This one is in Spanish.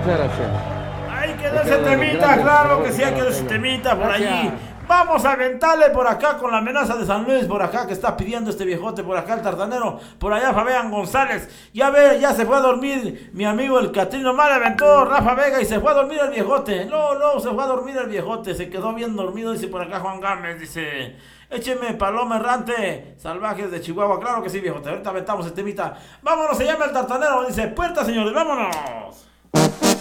Muchas gracias. Ahí quedó ese temita, claro que sí, hay que ese temita por allí. Vamos a aventarle por acá con la amenaza de San Luis, por acá que está pidiendo este viejote, por acá el tartanero, por allá Fabián González. Ya ve, ya se fue a dormir mi amigo el Catrino, mal aventó Rafa Vega y se fue a dormir el viejote. No, se fue a dormir el viejote, se quedó bien dormido, dice por acá Juan Gámez, dice... Écheme paloma errante, salvajes de Chihuahua, claro que sí viejote, ahorita aventamos el temita. Vámonos, se llama el tartanero, dice, puerta señores, vámonos.